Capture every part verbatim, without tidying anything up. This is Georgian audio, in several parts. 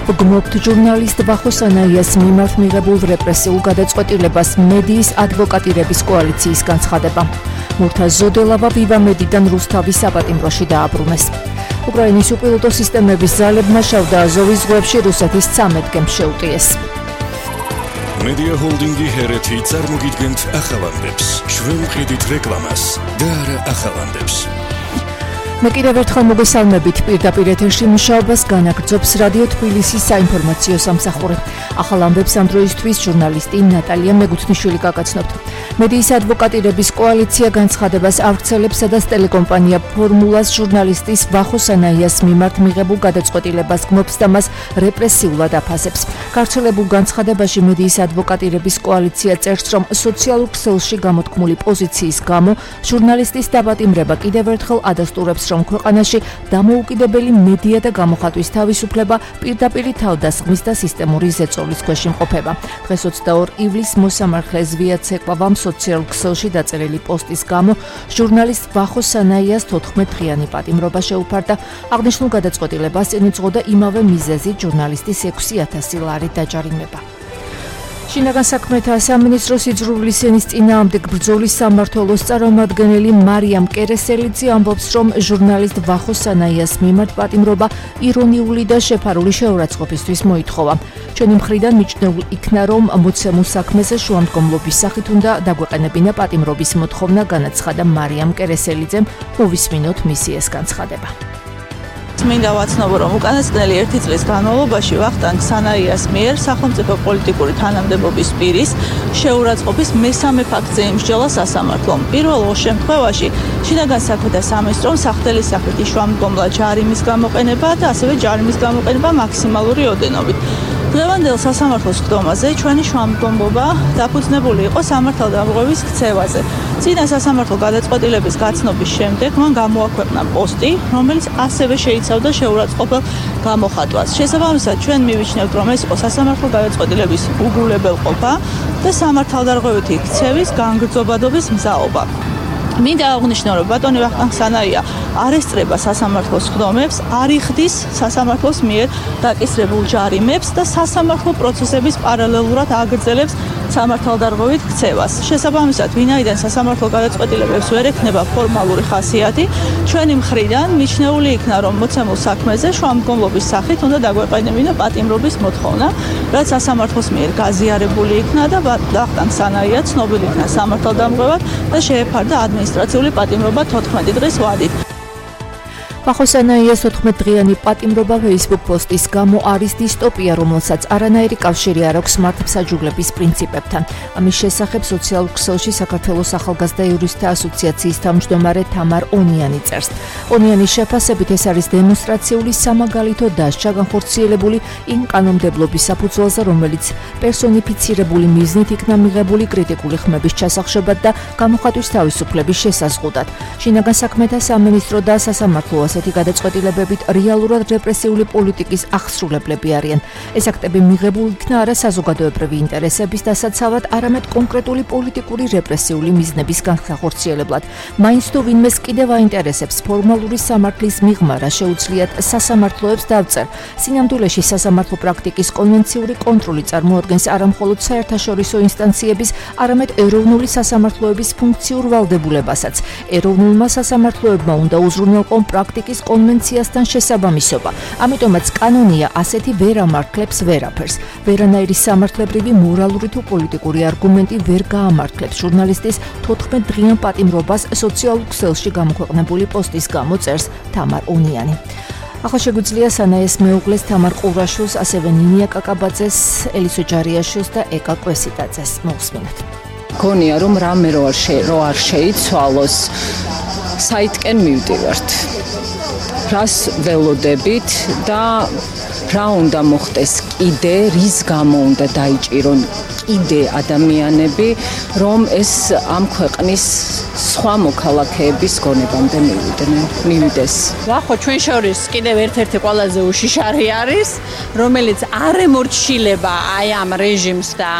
გმობთ ჟურნალისტ ვახო სანაიას მიმართ მიღებულ რეპრესიულ გადაწყვეტილებას მედიის ადვოკატირების კოალიციის განცხადება. მურთაზ ზოდელავა ვივამედიდან რუსთავის საპატიმროში დააბრუნეს. უკრაინის უპილოტო სისტემების ძალებმა შავ და აზოვის ზღვებში რუსეთის ცამეტ გემს შეუტიეს. მედია ჰოლდინგი ჰერეთი წარმოგიდგენთ ახალამდებს, ჩვენ ვყიდით რეკლამას და არა ახალამდებს. მე კიდევ ერთხელ მოგესალმებით პირდაპირ ეთერში მუშაობას განაგრძობს რადიო თბილისის საინფორმაციო სამსახური. ახალ ამბებს ამ დროისთვის ჟურნალისტი ნატალია მეგუთნიშვილი გაგაცნობთ. მედიის ადვოკატირების კოალიცია განცხადებას ავრცელებს, სადაც ტელეკომპანია ფორმულას ჟურნალისტის ვახო სანაიას მიმართ მიღებულ გადაწყვეტილებას გმობს და მას რეპრესიულად აფასებს. გავრცელებულ განცხადებაში მედიის ადვოკატირების კოალიცია წერს, რომ სოციალურ ქსელში გამოთქმული პოზიციის გამო ჟურნალისტის დაპატიმრება კიდევ ერთხელ ადასტურებს, რომ ქვეყანაში დამოუკიდებელი მედია და გამოხატვის თავისუფლება პირდაპირ თავდასხმის და სისტემური ზეწოლის ქვეშ იმყოფება. დღეს ოცდაორი ივლისს მოსამართლე ზვია ცეკვავამ სოციალურ ქსელში დაწერილი პოსტის გამო ჟურნალისტ ვახო სანაიას თოთხმეტ დღიანი პატიმრობა შეუფარდა. აღნიშნულ გადაწყვეტილებას წინ უძღოდა იმავე მიზეზით ჟურნალისტის ექვსი ათასი ლარი დაჯარიმება. შინაგან საქმეთა სამინისტროს იძრულის ენის წინააღმდეგ ბრძოლის სამმართველოს წარმომადგენელი მარიამ კერესელიძე ამბობს, რომ ჟურნალისტ ვახო სანაიას მიმართ პატიმრობა ირონიული და შეფარული შეურაცხყოფისთვის მოითხოვა. ჩვენი მხრიდან მიჩნეულ იქნა, რომ მოცემულ საქმეზე შუამდგომლობის სახით უნდა დაგვეყენებინა პატიმრობის მოთხოვნა, განაცხადა მარიამ კერესელიძემ. მოვისმინოთ მისი ეს განცხადება. მინდა ვაცნობო, რომ უკანასკნელი ერთი წლის განმავლობაში ვახტანგ სანაიას მიერ სახელმწიფო პოლიტიკური თანამდებობის პირის შეურაცხყოფის მესამე ფაქტზე იმსჯელა სასამართლომ. პირველ შემთხვევაში შინაგან საქმეთა სამინისტრომ სახდელის სახით იშვა-მდგომლა ჯარიმის გამოყენება და ასევე ჯარიმის გამოყენება მაქსიმალური ოდენობით. დღევანდელ სასამართლოს ხდომაზე ჩვენი შუამდგომლობა დაფუძნებული იყო სამართალდამღების ქცევაზე. წინა სასამართლო გადაწყვეტილების გაცნობის შემდეგ მან გამოაქვეყნა პოსტი, რომელიც ასევე შეიცავდა შეურაცხყოფელ გამოხატვას. შესაბამისად, ჩვენ მივიჩნევთ, რომ ეს იყო სასამართლო გადაწყვეტილების უგულებელყოფა და სამართალდამღებითი ქცევის განგრძობადობის მზაობა. მინდა აღვნიშნო, რომ ბატონი ვახტანგ სანაია არ ესწრება სასამართლოს ხდომებს, არ იხდის სასამართლოს მიერ დაკისრებულ ჯარიმებს და სასამართლო პროცესების პარალელურად აგრძელებს სამართალდამღებით ქცევას. შესაბამისად, ვინაიდან სასამართლო გადაწყვეტილებებს ვერ ექნება ფორმალური ხასიათი, ჩვენი მხრიდან მიჩნეული იქნა, რომ მოცემულ საქმეზე შუამდგომლობის სახით უნდა დაგვეყენებინა პატიმრობის მოთხოვნა, რაც სასამართლოს მიერ გაზიარებული იქნა და ვახტანგ სანაია ცნობილი იქნა სამართალდამღებად და შეეფარდა ადმინისტრაციული პატიმრობა თოთხმეტი დღის ვადით. ვახო სანაიას თოთხმეტ დღიანი პატიმრობა Facebook პოსტის გამო არის დისტოპია, რომელსაც არანაირი კავშირი არ აქვს მართლმსაჯულების პრინციპებთან. ამის შესახებ სოციალურ ქსელში საქართველოს ახალგაზრდა იურისტთა ასოციაციის თავმჯდომარე თამარ ონიანი წერს. ონიანის შეფასებით ეს არის დემონსტრაციული სამაგალითო დასჯა განხორციელებული იმ კანონმდებლობის საფუძველზე, რომელიც პერსონიფიცირებული მიზნით იქნა მიღებული კრიტიკული ხმების ჩასახშებად და გამოხატვის თავისუფლების შესაზღუდად. შინაგან საქმეთა სამინისტრო და სასამართლო ასეთი გადაწყვეტილებებით რეალურად რეპრესიული პოლიტიკის აღსრულებლები არიან. ეს აქტები მიღებულ იქნა არა საზოგადოებრივი ინტერესების დასაცავად, არამედ კონკრეტული პოლიტიკური რეპრესიული მიზნების განხორციელებლად. მაინც თუ ვინმეს კიდევ აინტერესებს ფორმალური სამართლის მიღმა, რა შეუძლიათ სასამართლოებს დავწერ. სინამდვილეში სასამართლო პრაქტიკის კონვენციური კონტროლი წარმოადგენს არა მხოლოდ საერთაშორისო ინსტანციების, არამედ ეროვნული სასამართლოების ფუნქციურ ვალდებულებასაც. ეროვნულმა სასამართლოებმა უნდა უზრუნველყონ პრაქტიკის კონვენციასთან შესაბამისობა. ამიტომაც კანონია ასეთი ვერ ამართლებს ვერაფერს. ვერანაირი სამართლებრივი, მორალური თუ პოლიტიკური არგუმენტი ვერ გაამართლებს ჟურნალისტის თოთხმეტ დღიან პატიმრობას სოციალურ ქსელში გამოქვეყნებული პოსტის გამო, წერს თამარ ონიანი. ახლა შეგვიძლია სანაიას მეუღლეს თამარ ყურაშვილს, ასევე ნინია კაკაბაძეს, ელისო ჯარიაშვილს და ეკა კვესიტაძეს მოვსმინოთ. გონია, რომ რამე რო არ შეიცვალოს, საითკენ მივდივართ. რას ველოდებით და რა უნდა მოხდეს კიდე, რის გამო უნდა დაიჭირონ კიდე ადამიანები, რომ ეს ამ ქვეყნის სხვა მოქალაქეების გონებამდე მივიდნენ, მივიდეს. ვახო, ჩვენ შორის კიდევ ერთ-ერთი ყველაზე უშიშარი არის, რომელიც არ ემორჩილება აი ამ რეჟიმს და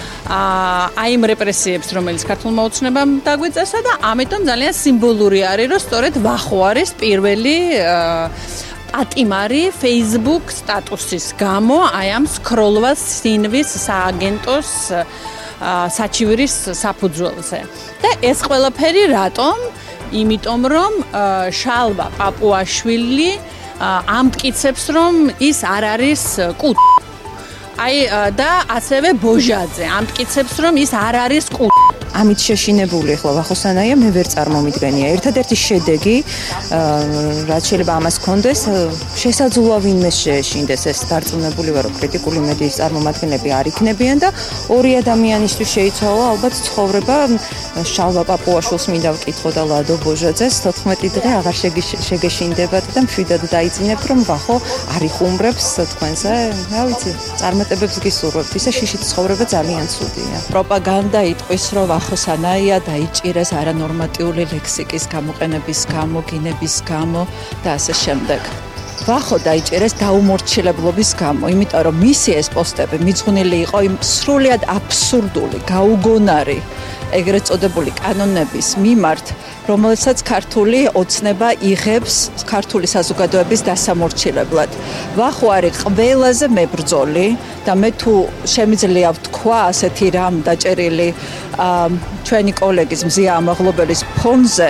აი იმ რეპრესიებს, რომელიც ქართულმა ოცნებამ დაგვიწესა და ამიტომ ძალიან სიმბოლური არის, რომ სწორედ ვახო არის პირველი პატიმარი Facebook სტატუსის გამო აი ამ სკროლვას სინვის სააგენტოს საჩივრის საფუძველზე. და ეს ყველაფერი რატომ? იმიტომ რომ შალვა პაპუაშვილი ამტკიცებს რომ ის არ არის კუტ. აი და ასევე ბოჟაძე ამტკიცებს რომ ის არ არის კუტ. ამით შეშინებული ახლა ვახოსანაია მე ვერ წარმომიდგენია. ერთადერთი შედეგი რაც შეიძლება ამას ჰქონდეს, შესაძლოა ვინმე შეეშინდეს ეს დარწმუნებული ვარო კრიტიკული მედიის წარმომადგენლები არ იქნებიან და ორი ადამიანისთვის შეიცვალა ალბათ ცხოვრება. შალვა პაპუაშვილს მინდა ვკითხო და ლადო ბოჟაძეს თოთხმეტი დღე აღარ შეგეშინდებათ და მშვიდად დაიძინებთ რომ ვახო არ იხუმრებს თქვენზე. რა ვიცი, წარმატებებს გისურვებთ. ისე შიშით ცხოვრება ძალიან ცუდია. პროპაგანდა იტყვის რომ ხოსანაია დაიჭირეს არანორმატიული ლექსიკის გამოყენების გამო, გინების გამო და ასე შემდეგ. ვახო დაიჭირეს დაუმორჩილებლობის გამო, იმიტომ რომ მისი ეს პოსტები მიძღვნილი იყო იმ სრულიად აბსურდული, გაუგონარი, ეგრეთ წოდებული კანონების მიმართ, რომელსაც ქართული ოცნება იღებს ქართული საზოგადოების დასამორჩილებლად. ვახო არის ყველაზე მებრძოლი და მე თუ შემიძლია ვთქვა ასეთი რამ დაჭერილი ჩვენი კოლეგის მზია ამაღლობელის ფონზე,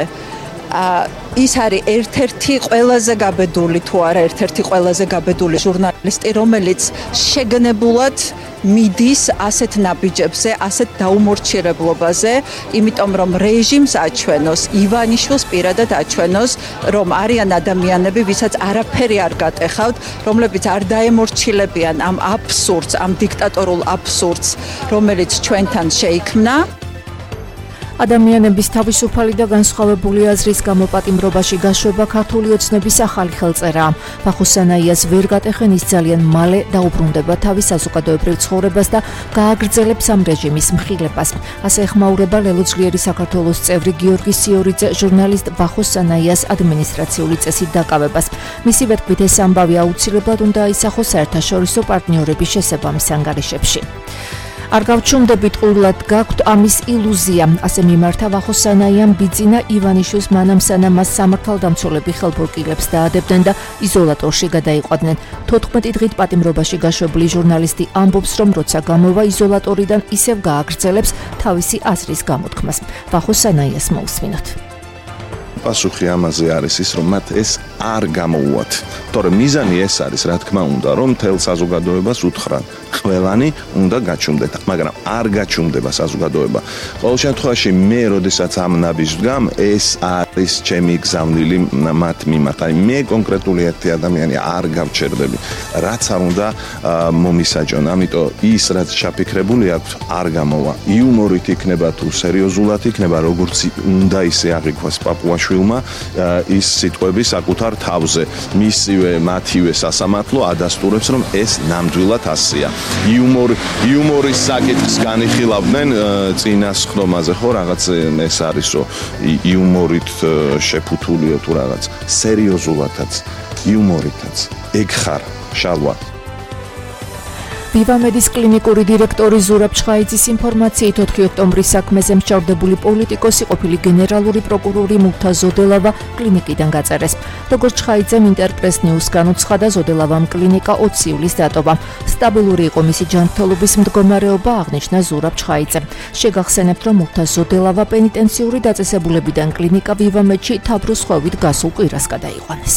ის არის ერთ-ერთი ყველაზე გაბედული თუ არა ერთ-ერთი ყველაზე გაბედული ჟურნალისტი, რომელიც შეგნებულად მიდის ასეთ ნაბიჯებზე, ასეთ დაუმორჩილებლობაზე, იმიტომ რომ რეჟიმს აჩვენოს, ივანიშვილს პირადად აჩვენოს, რომ არიან ადამიანები, ვისაც არაფერი არ გატეხავთ, რომლებიც არ დაემორჩილებიან ამ აბსურდს, ამ დიქტატორულ აბსურდს, რომელიც ჩვენთან შეიქმნა. ადამიანების თავისუფალი და განსხვავებული აზრის გამო პატიმრობაში გაშვება ქართული ოცნების ახალი ხელწერა. ვახოსანაიას ვერ გატეხენ ის ძალიან მალე დაუბრუნდება თავის საზოგადოებრივ ცხოვრებას და გააგრძელებს ამ რეჟიმის მხილებას. ასე ეხმაურება ლელოძლიერი საქართველოს წევრი გიორგი სიორიძე ჟურნალისტ ვახოსანაიას ადმინისტრაციული წესით დაკავებას. მისივე თქმით ეს ამბავი აუცილებლად უნდა აისახოს საერთაშორისო პარტნიორების შესაბამის ანგარიშებში. არ გავჩუმდებით ყურლად გაქვთ ამის ილუზია, ასე მიმართა ვახოსანაიამ ბიძინა ივანიშვილს მანამ სანამ მას სამართალდამცველები ხელბურკილებს დაადებდნენ და იზოლატორში გადაიყვადნენ. თოთხმეტი დღით პატიმრობაში გაშვებული ჟურნალისტი ამბობს, რომ როცა გამოვა იზოლატორიდან ისევ გააგრძელებს თავისი აზრის გამოთქმას. ვახოსანაიას მოусმინოთ. პასუხი ამაზე არის ის, რომ მათ ეს არ გამოუვათ. თორემ მიზანი ეს არის, რა თქმა უნდა, რომ მთელ საზოგადოებას უთხრან, ყველანი უნდა გაჩუმდეთ, მაგრამ არ გაჩუმდება საზოგადოება. ყოველ შემთხვევაში მე, როდესაც ამ ნაბიჯს ვდგამ, ეს არის ჩემი გზავნილი მათ მიმართ. აი მე კონკრეტული ერთი ადამიანი არ გავჩერდები, რაც არ უნდა მომისაჯონ. ამიტომ ის, რაც ჩაფიქრებული აქვს, არ გამოვა. იუმორით იქნება თუ სერიოზულად იქნება, როგორც უნდა ისე აღიქვას პაპუაშვილმა ის სიტყვები საკუთარ თავზე. მისივე მათივე სასამართლო ადასტურებს, რომ ეს ნამდვილად ასეა. იუმორი იუმორის საკითხს განიხილავდნენ წინასხდომაზე, ხო, რაღაც ეს არისო, იუმორით შეფუთულიო თუ რაღაც, სერიოზულადაც, იუმორითაც. ეგ ხარ, შალვა. ვივამედის კლინიკური დირექტორი ზურაბ ჩხაიძის ინფორმაციით ოთხი ოქტომბრის საქმეზე მჩავრდებული პოლიტიკოსი ყოფილი გენერალური პროკურორი მუხთა ზოდელავა კლინიკიდან გაწერეს. როგორც ჩხაიძემ ინტერპრეს ნიუსგან უცხადა, ზოდელავამ კლინიკა ოცი ივლისს დატოვა. სტაბილური იყო მისი ჯანმრთელობის მდგომარეობა, აღნიშნა ზურაბ ჩხაიძემ. შეგახსენებთ, რომ მუხთა ზოდელავა პენიტენციური დაწესებულებიდან კლინიკა ვივამედში თაბრუს ხვევით გასულ კვირას გადაიყვანეს.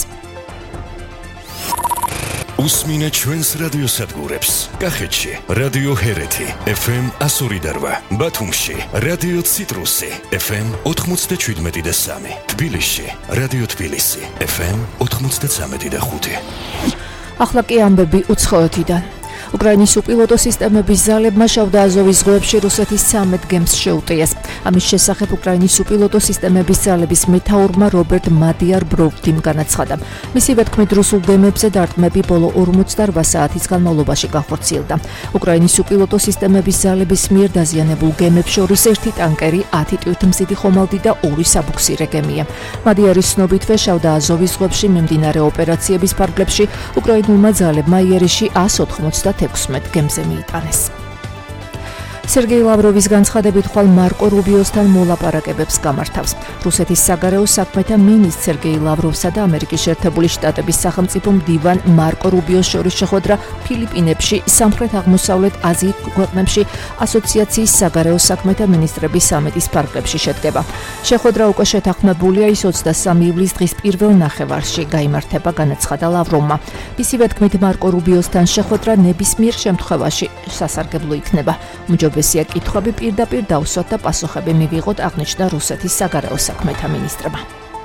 უსმინეთ ჩვენს რადიოსადგურებს. კახეთში რადიო ჰერეთი ეფ ემ ასორი და რვა, ბათუმში რადიო ციტრუსი ეფ ემ ოთხმოცდაშვიდმეტი და სამი, თბილისში რადიო თბილისი ეფ ემ ოთხმოცდაცამეტი და ხუთი. ახლა კი ამბები უცხოეთიდან. უკრაინის უპილოტო სისტემების ზალებმა შავდა აზოვის ზღვებში რუსეთის ცამეტ გემს შეუტიეს. ამის შესახებ უკრაინის უპილოტო სისტემების ზალების მეთაურმა რობერტ მადიარ ბროვდიმ განაცხადა. მისივე თქმით, რუსულ გემებზე დარტყმები ბოლო ორმოცდარვა საათის განმავლობაში გახორციელდა. უკრაინის უპილოტო სისტემების ზალების მიერ დაზიანებულ გემებს შორის ერთი ტანკერი, ათი ტვირთმზიდი ხომალდი და ორი საბუქსირე გემია. მადიარის ცნობითვე შავდა აზოვის ზღვებში მიმდინარე ოპერაციების ფარგლებში უკრაინულმა ძალებმა იერიში ას ოთხმოცდაექვსმეტ გემზე მიიტანეს. სერგეი ლავროვის განცხადებით ხვალ მარკო რუბიოსთან მოლაპარაკებებს გამართავს. რუსეთის საგარეო საქმეთა მინისტრ სერგეი ლავროვსა და ამერიკის შეერთებული შტატების სახელმწიფო მდივან მარკო რუბიოს შორის შეხვედრა ფილიპინებში, სამხრეთ აღმოსავლეთ აზიის ქვეყნებში ასოციაციის საგარეო საქმეთა მინისტრების სამიტის ფარგლებში შედგება. შეხვედრა უკვე შეთანხმებულია ის ოცდასამი ივლისის დღის პირველ ნახევარში გაიმართება, განაცხადა ლავროვმა. ისივე თქმით, მარკო რუბიოსთან შეხვედრა ნებისმიერ შემთხვევაში სასარგებლო იქნება. უმჯობესია კითხვები პირდაპირ დავსვათ და პასუხები მივიღოთ, აღნიშნა რუსეთის საგარეო საქმეთა მინისტრმა.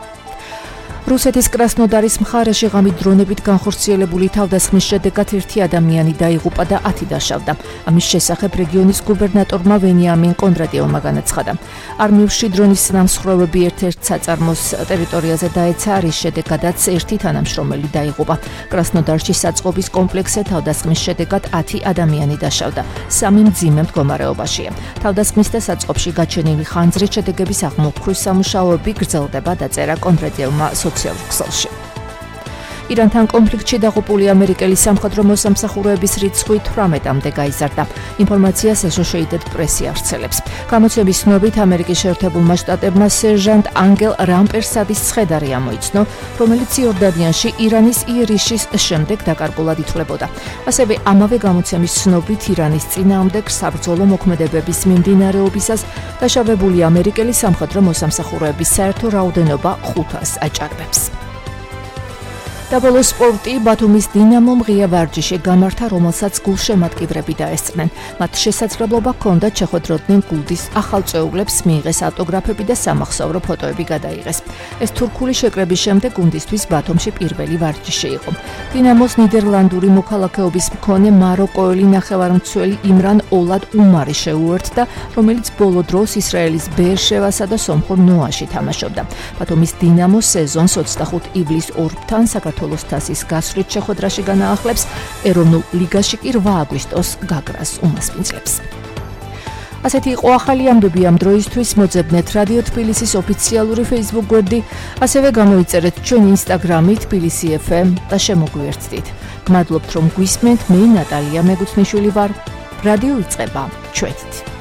რუსეთის კრასნოდარის მხარეში ღამით დრონებით განხორციელებული თავდასხმის შედეგად ერთი ადამიანი დაიღუპა და ათი დაშავდა. ამის შესახებ რეგიონის გუბერნატორმა ვენიამინ კონდრატიევმა განაცხადა. არმიულში დრონის ნამსხვრევები ერთ-ერთ საწარმოს ტერიტორიაზე დაეცა, რის შედეგადაც ერთი თანამშრომელი დაიღუპა. კრასნოდარში საწყობის კომპლექსზე თავდასხმის შედეგად ათი ადამიანი დაშავდა. სამი მძიმე მდგომარეობაშია. თავდასხმის და საწყობში გაჩენილი ხანძრის შედეგების აღმოფხვის სამუშაოები გრძელდება, დაწერა კონდრატიევმა სოციალურ ქსელში. ირანთან კონფლიქტში დაღუპული ამერიკელი სამხედრო მოსამსახურეების რიცხვი თვრამეტამდე გაიზარდა. ინფორმაციას Associated Press ავრცელებს. გამოცემის ცნობით, ამერიკის შეერთებულმა შტატებმა სერჟანტ ანგელ რამპერსადის ცხედარი ამოიცნო, რომელიც იორდანიაში ირანის იერიშის შემდეგ დაკარგულად ითვლებოდა. ასევე ამავე გამოცემის ცნობით, ირანის წინააღმდეგ საბრძოლო მოქმედებების მიმდინარეობისას დაშავებული ამერიკელი სამხედრო მოსამსახურეების საერთო რაოდენობა ხუთას აჭარბებს. დაბოლოს სპორტი, ბათუმის დინამომ ღია ვარჯიში გამართა, რომელსაც გულშემატკივრები დაესწრნენ. მათ შესაძლებლობა ჰქონდა ჩახვედროდნენ გულდის ახალ წეულებს, მიიღეს ავტოგრაფები და სამახსოვრო ფოტოები გადაიღეს. ეს თურქული შეკრების შემდეგ გუნდისთვის ბათუმში პირველი ვარჯიში იყო. დინამოს ნიდერლანდური მოქალაქეობის მქონე მაროკოელი ნახევარმცველი იმრან ოლად უმარი შეუერთდა, რომელიც ბოლო დროს ისრაელის ბეერშევასა და სომხურ ნოაში თამაშობდა. ბათუმის დინამოს სეზონს ოცდახუთი ივლისს ორბთან საქართველოს თასის გასვლით შეხვედრაში განაახლებს, ეროვნულ ლიგაში კი რვა აგვისტოს გაგრას უმასპინძლებს. ასეთი იყო ახალი ამბები ამ დროისთვის. მოძებნეთ რადიო თბილისის ოფიციალური Facebook გვერდი, ასევე გამოიწერეთ ჩვენ Instagram-ით თბილისი ეფ ემ და შემოგვიერთდით. გმადლობთ რომ გვისმენთ, მე ნატალია მეგუცნიშვილი ვარ. რადიო იწყება ჩვენით.